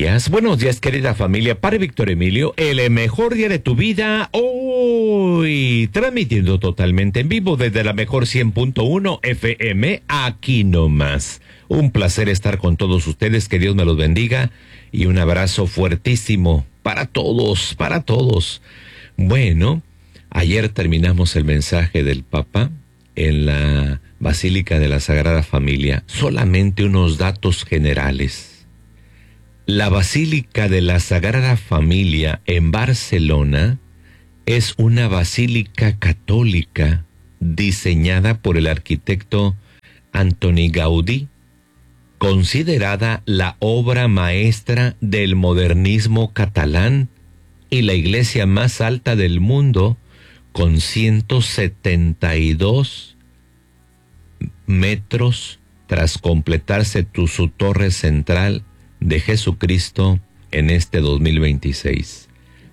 Buenos días querida familia, Padre Víctor Emilio, el mejor día de tu vida, hoy transmitiendo totalmente en vivo desde la mejor 100.1 FM, aquí nomás. Un placer estar con todos ustedes, que Dios me los bendiga y un abrazo fuertísimo para todos, para todos. Bueno, ayer terminamos el mensaje del Papa en la Basílica de la Sagrada Familia. Solamente unos datos generales. La Basílica de la Sagrada Familia en Barcelona es una basílica católica diseñada por el arquitecto Antoni Gaudí, considerada la obra maestra del modernismo catalán y la iglesia más alta del mundo, con 172 metros tras completarse su torre central de Jesucristo en este 2026.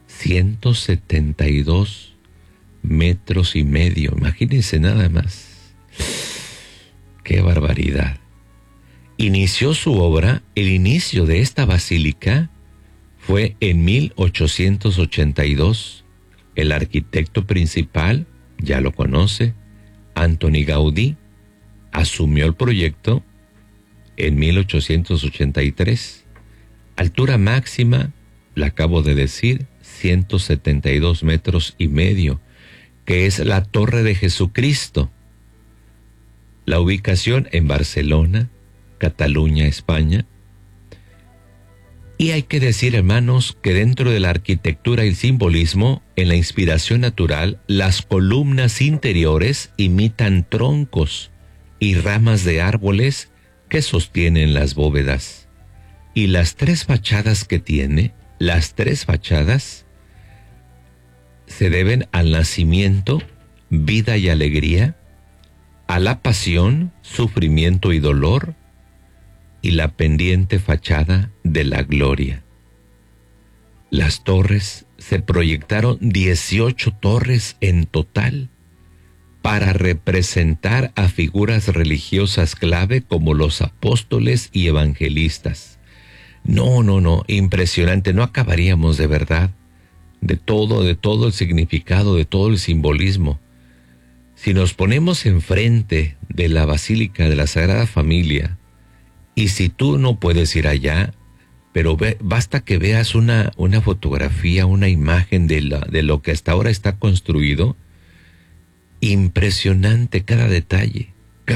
172 metros y medio, imagínense nada más. ¡Qué barbaridad! Inició su obra, el inicio de esta basílica fue en 1882. El arquitecto principal, ya lo conoce, Antoni Gaudí, asumió el proyecto en 1883. Altura máxima, la acabo de decir, 172 metros y medio, que es la Torre de Jesucristo. La ubicación en Barcelona, Cataluña, España. Y hay que decir, hermanos, que dentro de la arquitectura y el simbolismo, en la inspiración natural, las columnas interiores imitan troncos y ramas de árboles que sostienen las bóvedas. Y las tres fachadas que tiene, las tres fachadas, se deben al nacimiento, vida y alegría, a la pasión, sufrimiento y dolor, y la pendiente fachada de la gloria. Las torres, se proyectaron 18 torres en total, para representar a figuras religiosas clave como los apóstoles y evangelistas. No, impresionante, no acabaríamos de verdad, de todo el significado, de todo el simbolismo. Si nos ponemos enfrente de la Basílica de la Sagrada Familia, y si tú no puedes ir allá, pero basta que veas una fotografía, una imagen de lo que hasta ahora está construido, impresionante cada detalle,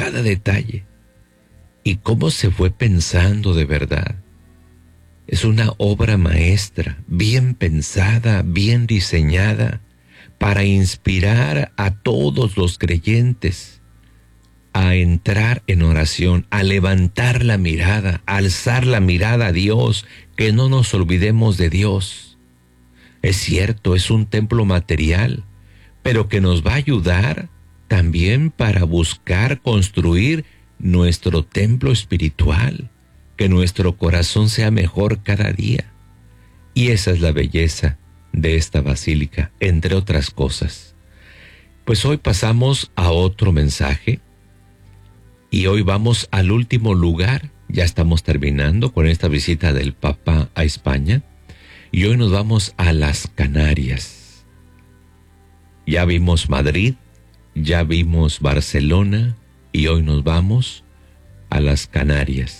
y cómo se fue pensando de verdad. Es una obra maestra, bien pensada, bien diseñada, para inspirar a todos los creyentes a entrar en oración, a levantar la mirada, a alzar la mirada a Dios, que no nos olvidemos de Dios. Es cierto, es un templo material, pero que nos va a ayudar también para buscar construir nuestro templo espiritual, que nuestro corazón sea mejor cada día. Y esa es la belleza de esta basílica, entre otras cosas. Pues hoy pasamos a otro mensaje, y hoy vamos al último lugar. Ya estamos terminando con esta visita del Papa a España, y hoy nos vamos a las Canarias. Ya vimos Madrid, ya vimos Barcelona, y hoy nos vamos a las Canarias.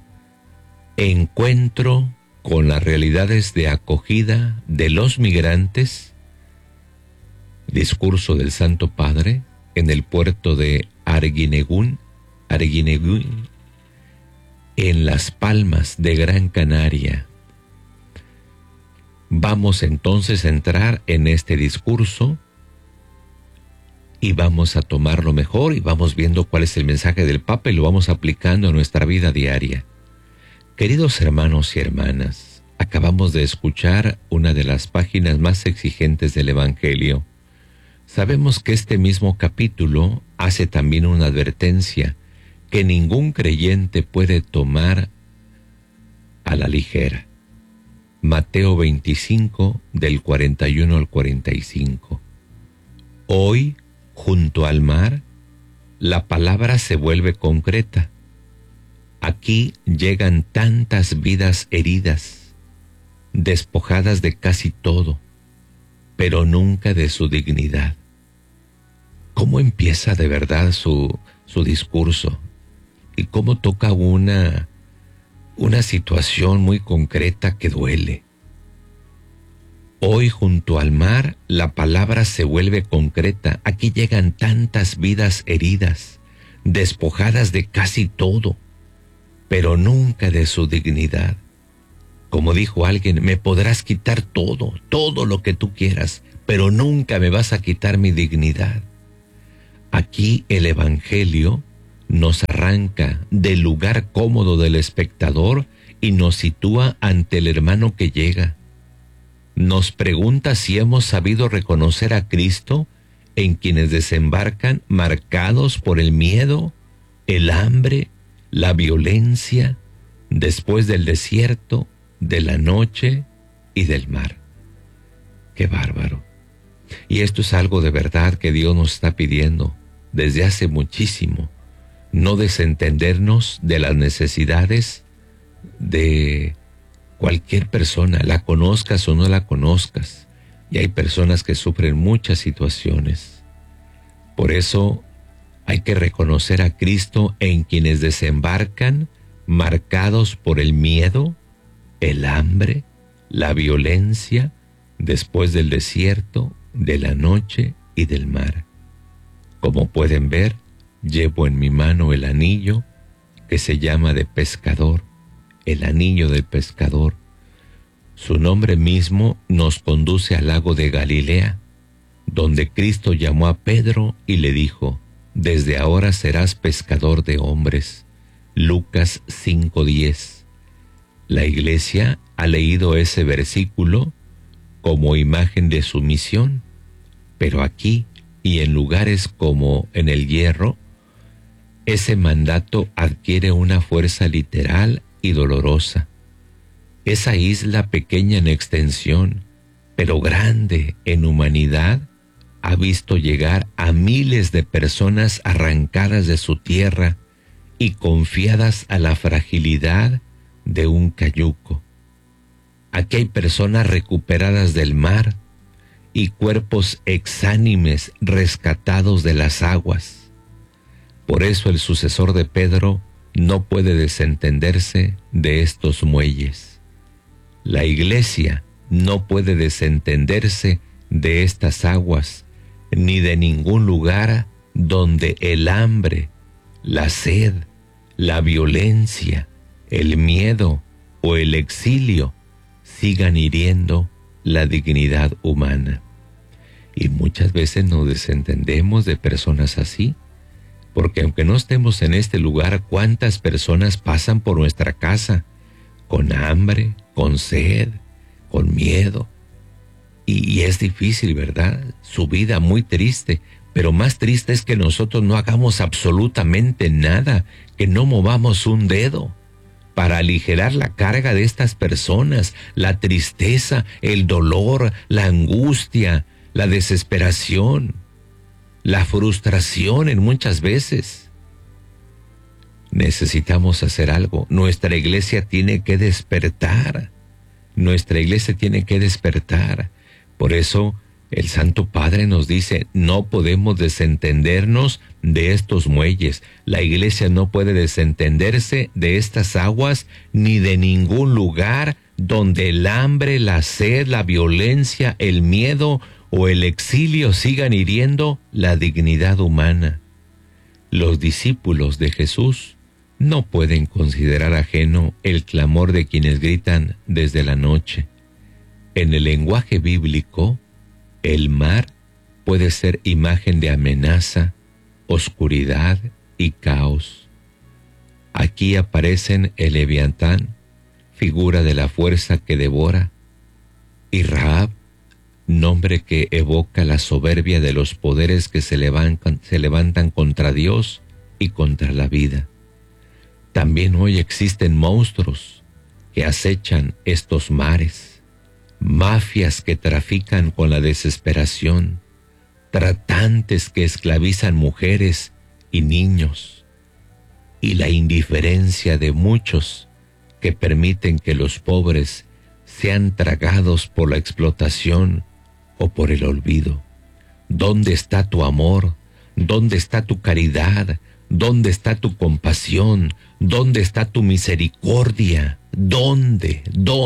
Encuentro con las realidades de acogida de los migrantes, discurso del Santo Padre en el puerto de Arguineguín, en Las Palmas de Gran Canaria. Vamos entonces a entrar en este discurso y vamos a tomarlo mejor, y vamos viendo cuál es el mensaje del Papa y lo vamos aplicando a nuestra vida diaria. Queridos hermanos y hermanas, acabamos de escuchar una de las páginas más exigentes del Evangelio. Sabemos que este mismo capítulo hace también una advertencia que ningún creyente puede tomar a la ligera. Mateo 25, del 41 al 45. Hoy, junto al mar, la palabra se vuelve concreta. Aquí llegan tantas vidas heridas, despojadas de casi todo, pero nunca de su dignidad. ¿Cómo empieza de verdad su discurso? Y cómo toca una situación muy concreta que duele. Hoy junto al mar la palabra se vuelve concreta. Aquí llegan tantas vidas heridas, despojadas de casi todo, pero nunca de su dignidad. Como dijo alguien, me podrás quitar todo lo que tú quieras, pero nunca me vas a quitar mi dignidad. Aquí el Evangelio nos arranca del lugar cómodo del espectador y nos sitúa ante el hermano que llega. Nos pregunta si hemos sabido reconocer a Cristo en quienes desembarcan marcados por el miedo, el hambre, la violencia, después del desierto, de la noche y del mar. ¡Qué bárbaro! Y esto es algo de verdad que Dios nos está pidiendo desde hace muchísimo. No desentendernos de las necesidades de cualquier persona, la conozcas o no la conozcas. Y hay personas que sufren muchas situaciones. Por eso hay que reconocer a Cristo en quienes desembarcan marcados por el miedo, el hambre, la violencia, después del desierto, de la noche y del mar. Como pueden ver, llevo en mi mano el anillo que se llama de pescador, el anillo del pescador. Su nombre mismo nos conduce al lago de Galilea, donde Cristo llamó a Pedro y le dijo, desde ahora serás pescador de hombres. Lucas 5:10. La Iglesia ha leído ese versículo como imagen de su misión, pero aquí y en lugares como en el Hierro, ese mandato adquiere una fuerza literal y dolorosa. Esa isla pequeña en extensión, pero grande en humanidad, ha visto llegar a miles de personas arrancadas de su tierra y confiadas a la fragilidad de un cayuco. Aquí hay personas recuperadas del mar y cuerpos exánimes rescatados de las aguas. Por eso el sucesor de Pedro no puede desentenderse de estos muelles. La Iglesia no puede desentenderse de estas aguas, ni de ningún lugar donde el hambre, la sed, la violencia, el miedo o el exilio sigan hiriendo la dignidad humana. Y muchas veces nos desentendemos de personas así, porque aunque no estemos en este lugar, ¿cuántas personas pasan por nuestra casa con hambre, con sed, con miedo? Y es difícil, ¿verdad? Su vida muy triste, pero más triste es que nosotros no hagamos absolutamente nada, que no movamos un dedo para aligerar la carga de estas personas, la tristeza, el dolor, la angustia, la desesperación, la frustración en muchas veces. Necesitamos hacer algo. Nuestra iglesia tiene que despertar. Nuestra iglesia tiene que despertar. Por eso el Santo Padre nos dice, no podemos desentendernos de estos muelles. La iglesia no puede desentenderse de estas aguas ni de ningún lugar donde el hambre, la sed, la violencia, el miedo o el exilio sigan hiriendo la dignidad humana. Los discípulos de Jesús no pueden considerar ajeno el clamor de quienes gritan desde la noche. En el lenguaje bíblico, el mar puede ser imagen de amenaza, oscuridad y caos. Aquí aparecen el Leviatán, figura de la fuerza que devora, y Rahab, nombre que evoca la soberbia de los poderes que se levantan contra Dios y contra la vida. También hoy existen monstruos que acechan estos mares, mafias que trafican con la desesperación, tratantes que esclavizan mujeres y niños, y la indiferencia de muchos que permiten que los pobres sean tragados por la explotación o por el olvido. ¿Dónde está tu amor? ¿Dónde está tu caridad? ¿Dónde está tu compasión? ¿Dónde está tu misericordia? ¿Dónde?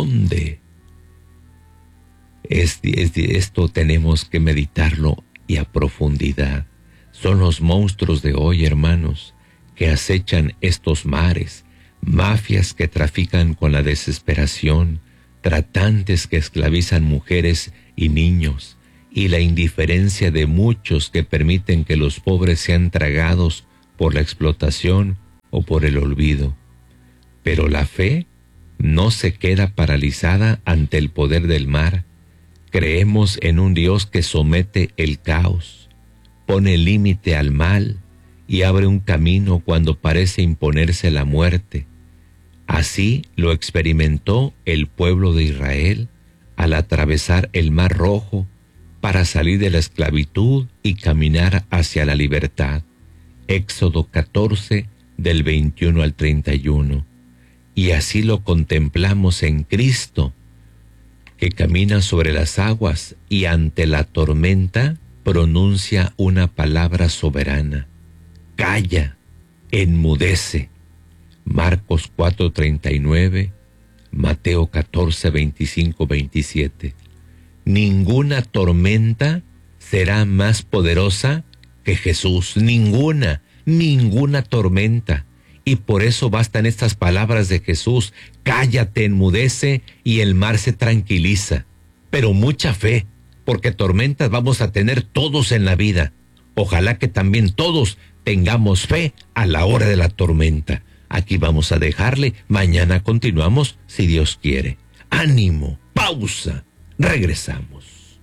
Esto tenemos que meditarlo y a profundidad. Son los monstruos de hoy, hermanos, que acechan estos mares, mafias que trafican con la desesperación, tratantes que esclavizan mujeres y niños, y la indiferencia de muchos que permiten que los pobres sean tragados por la explotación o por el olvido. Pero la fe no se queda paralizada ante el poder del mar. Creemos en un Dios que somete el caos, pone límite al mal y abre un camino cuando parece imponerse la muerte. Así lo experimentó el pueblo de Israel al atravesar el Mar Rojo para salir de la esclavitud y caminar hacia la libertad. Éxodo 14, del 21 al 31. Y así lo contemplamos en Cristo, que camina sobre las aguas y ante la tormenta pronuncia una palabra soberana: calla, enmudece. Marcos 4:39, Mateo 14:25-27. Ninguna tormenta será más poderosa que Jesús, ninguna tormenta. Y por eso bastan estas palabras de Jesús: cállate, enmudece, y el mar se tranquiliza. Pero mucha fe, porque tormentas vamos a tener todos en la vida. Ojalá que también todos tengamos fe a la hora de la tormenta. Aquí vamos a dejarle, mañana continuamos si Dios quiere. Ánimo, pausa, regresamos.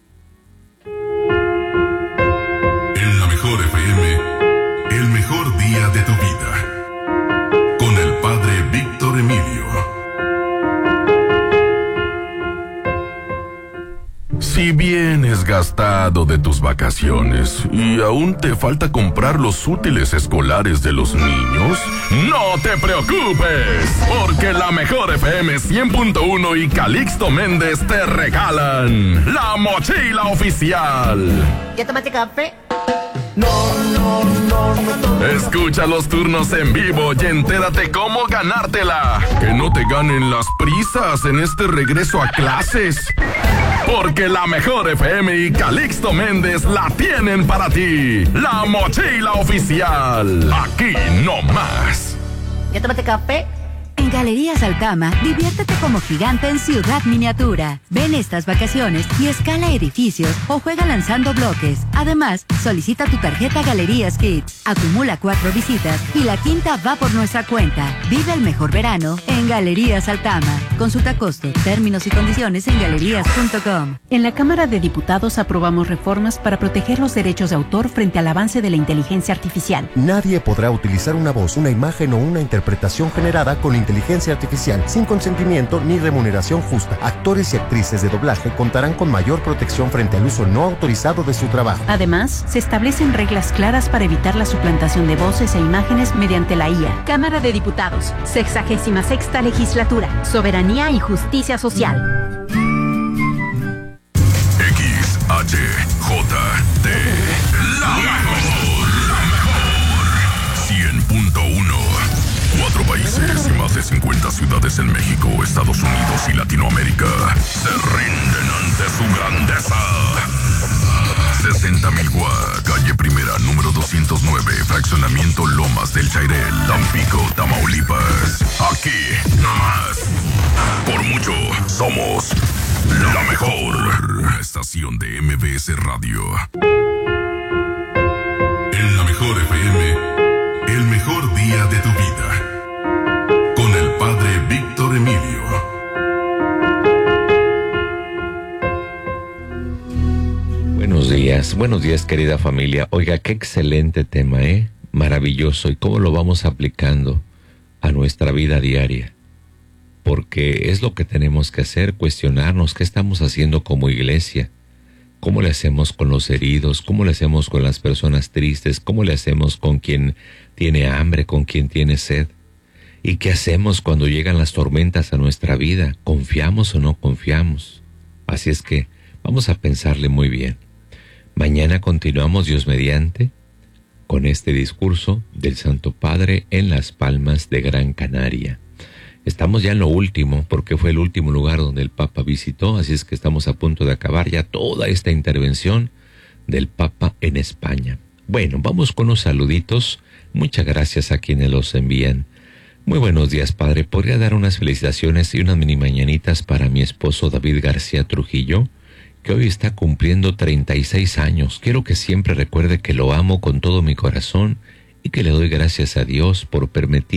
En la Mejor FM, el mejor día de tu vida. Con el Padre Víctor Emilio. Si vienes gastado de tus vacaciones y aún te falta comprar los útiles escolares de los niños, no te preocupes, porque la Mejor FM 100.1 y Calixto Méndez te regalan la mochila oficial. ¿Ya tomaste café? No. Escucha los turnos en vivo y entérate cómo ganártela. Que no te ganen las prisas en este regreso a clases. Porque la Mejor FM y Calixto Méndez la tienen para ti. La mochila oficial. Aquí no más. ¿Ya tomaste café? En Galerías Altama, diviértete como gigante en Ciudad Miniatura. Ven estas vacaciones y escala edificios o juega lanzando bloques. Además, solicita tu tarjeta Galerías Kids. Acumula 4 visitas y la quinta va por nuestra cuenta. Vive el mejor verano en Galerías Altama. Consulta costo, términos y condiciones en galerías.com. En la Cámara de Diputados aprobamos reformas para proteger los derechos de autor frente al avance de la inteligencia artificial. Nadie podrá utilizar una voz, una imagen o una interpretación generada con inteligencia artificial sin consentimiento ni remuneración justa. Actores y actrices de doblaje contarán con mayor protección frente al uso no autorizado de su trabajo. Además, se establecen reglas claras para evitar la suplantación de voces e imágenes mediante la IA. Cámara de Diputados, 66ª Legislatura, Soberanía y Justicia Social. XHJT, la mejor, 100.1. 4 países y más de 50 ciudades en México, Estados Unidos y Latinoamérica se rinden ante su grandeza. 60 Milwaukee, calle Primera, número 209, fraccionamiento Lomas del Chairel, Tampico, Tamaulipas. Aquí, nomás. Por mucho, somos la mejor estación de MBS Radio. En la Mejor FM, el mejor día de tu vida. Con el Padre Víctor Emilio. Buenos días querida familia. Oiga, qué excelente tema, maravilloso. ¿Y cómo lo vamos aplicando a nuestra vida diaria? Porque es lo que tenemos que hacer, cuestionarnos qué estamos haciendo como iglesia. ¿Cómo le hacemos con los heridos? ¿Cómo le hacemos con las personas tristes? ¿Cómo le hacemos con quien tiene hambre, con quien tiene sed? ¿Y qué hacemos cuando llegan las tormentas a nuestra vida? ¿Confiamos o no confiamos? Así es que vamos a pensarle muy bien. Mañana continuamos, Dios mediante, con este discurso del Santo Padre en Las Palmas de Gran Canaria. Estamos ya en lo último, porque fue el último lugar donde el Papa visitó, así es que estamos a punto de acabar ya toda esta intervención del Papa en España. Bueno, vamos con unos saluditos. Muchas gracias a quienes los envían. Muy buenos días, Padre. ¿Podría dar unas felicitaciones y unas mini mañanitas para mi esposo David García Trujillo, que hoy está cumpliendo 36 años? Quiero que siempre recuerde que lo amo con todo mi corazón y que le doy gracias a Dios por permitir